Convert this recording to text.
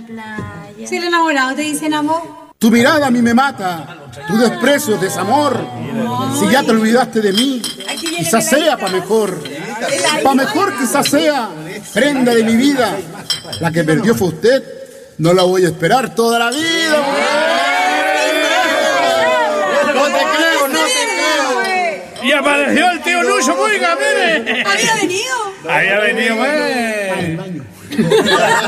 playa. Si el enamorado te dice amor. Tu mirada a mí me mata, tu desprecio es desamor. Si ya te olvidaste de mí, quizás sea pa' mejor. Pa' mejor quizás sea, prenda de mi vida. La que perdió fue usted, no la voy a esperar toda la vida. No te creo, no te creo. Y apareció el tío Lucho, oiga, mire. ¿Había venido? Había venido, güey.